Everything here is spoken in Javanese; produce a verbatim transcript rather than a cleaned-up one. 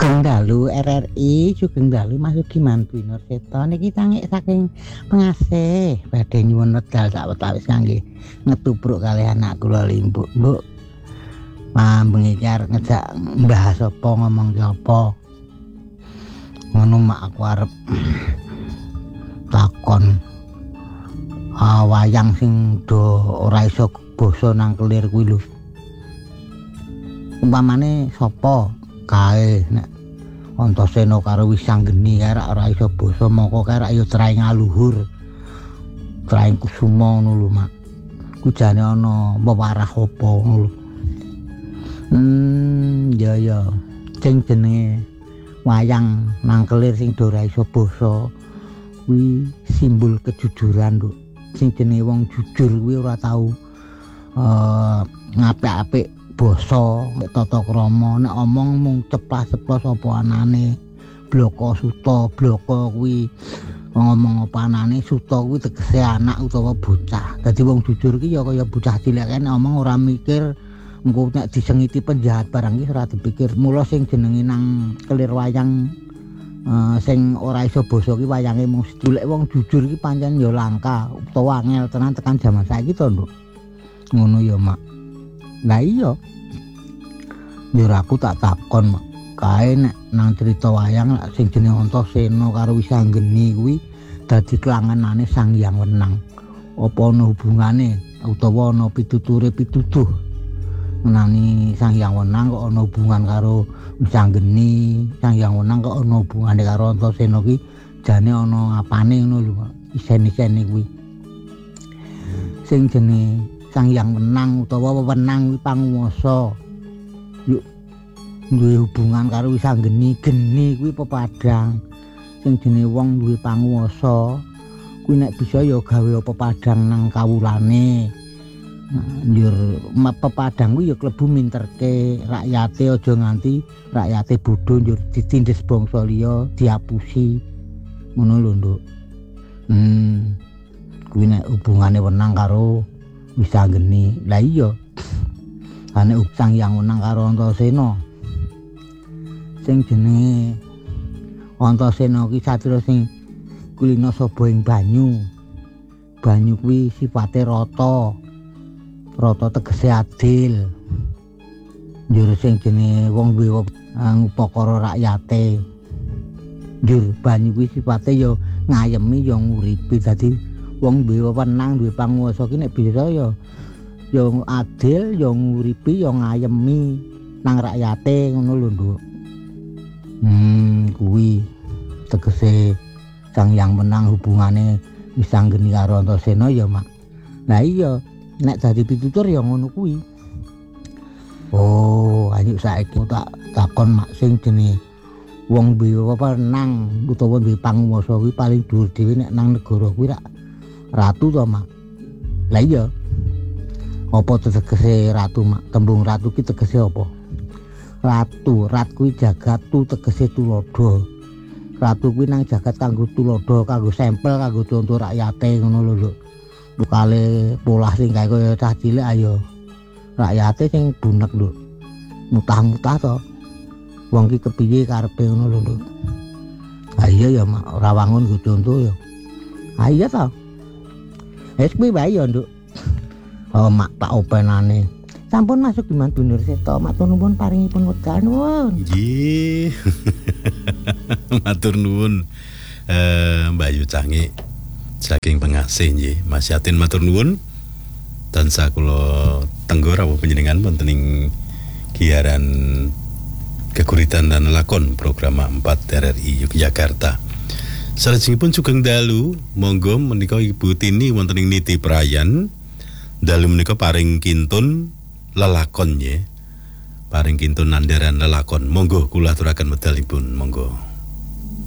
Sugeng dalu R R I, sugeng dalu Masuki Mantu Nurseto niki tangik saking pengasih badhe nyuwun wedal sak wetawis kangge ngetubruk kalih anak kula Limbuk. Mbuk, mambeng iki arep ngejak mbahas apa ngomong ki apa. Ngono mak aku arep takon ah, wayang sing do ora iso basa nang kelir kuwi lho. Umpamane sapa kae nek Antasena karo Wisanggeni kae ora iso basa moko kae ya traing aluhur. Traing kusuma ngono lho, Mak. Ku jane ana wewarah apa ngono lho. Hmm, ya ya. Sing jenenge wayang nang kelir sing do ora iso basa kuwi simbol kejujuran, Nduk. Sing jenenge wong jujur kuwi ora tau eh ngapik-apik basa tata krama, nek omong mung ceplas-ceplos apa anane. Bloko suta, bloko kuwi ngomong apa anane, suta kuwi tegese anak utawa bocah. Dadi wong jujur ki ya kaya bocah cilik kan omong ora mikir engko nek disengiti penjahat barang ki ora dipikir. Mula sing jenenge nang kelir wayang uh, sing ora iso basa ki wayange mung sedulek wong jujur ki pancen ya langka utawa angel tenan tekan jaman saiki to, Nduk. Ngono ya, Mak. Lah iya. Ya aku tak takon mak. Kae nek nang cerita wayang sing jenenge Antasena karo Wisanggeni kuwi dadi kelangenane Sang Hyang Wenang. Apa ana hubungane utawa ana pituture pituduh menani Sang Hyang Wenang kok ana hubungan karo Wisanggeni, Sang Hyang Wenang kok ana hubungane karo Antasena ki jane ana apane ngono lho, isen-isene kuwi. Sing jenenge Sang Hyang Wenang utawa wewenang kuwi panguwasa. Yuk duwe hubungan karo Wisanggeni, geni kuwi pepadang. Sing jenenge wong duwe panguwasa kuwi nek bisa ya gawe pepadang nang kawulane. Njur pepadang kuwi ya klebu minterke rakyate aja nganti rakyate bodho njur ditindes bangsa liya, diapusi. Ngono lho, Nduk. Hmm. Kuwi nek hubungane Wenang karo Wisanggeni. Lah iya. Ane Sang Hyang Wenang karo Antasena. Sing jenenge Antasena ki satria sing kulina saba ing banyu. Banyu kuwi sifate rata. Rata tegese adil. Njur sing jenenge wong duwe upakara rakyate. Njur banyu kuwi sifate ya ngayemi ya nguripi. Dadi wong duwe wewenang, duwe panguwasa ki nek bisa ya ya adil, ya nguripi, ya ngayemi nang rakyate ngono lho, Nduk. Hmm, kuwi tegese Sang Hyang Wenang hubungane Wisanggeni karo Antasena ya, Mak. Lah iya, nek dadi pitutur ya ngono kuwi. Oh, ayo saiki tak takon Mak sing jenenge wong duwe wewenang utawa duwe panguwasa kuwi paling dhuwur dhewe nek nang negara kuwi rak ratu to, Mak. Lah iya. Apa tegese ratu, Mak? Tembung ratu ki tegese apa? Ratu, rat kuwi jagatu tegese tulodo. Ratu kuwi nang jagat kanggo tulodo, kanggo sampel, kanggo contoh rakyate ngono lho, Lho. Bukale polah sing kaya cah cilik ayo. Rakyate sing bunek, lho. Mutah-mutah to. Wong ki kepiye karepe ngono lho, Lho. Ah iya ya, Mak, ora wangun go contoh ya. Ah iya to. Wis kuwi wae ya, Nduk. Oh, Mak tak openane. Sampun masuk di Mantu Nurseto, matur nuwun paringipun wekdal nuwun. Nggih. Matur nuwun eh Mbak Ayu Cangik saking pengasih nggih. Mas Yatin matur nuwun. Tansah kula tenggor rawuh panjenengan wonten ing giaran keguritan dan lakon program empat R R I Yogyakarta. Salajengipun sugeng dalu, monggo menika Ibu Tini wonten ing Niti Prayan. Dalu menika paring kintun lelakon nggih. Paring kintun nandaran lelakon. Monggo kula aturaken medalipun, monggo.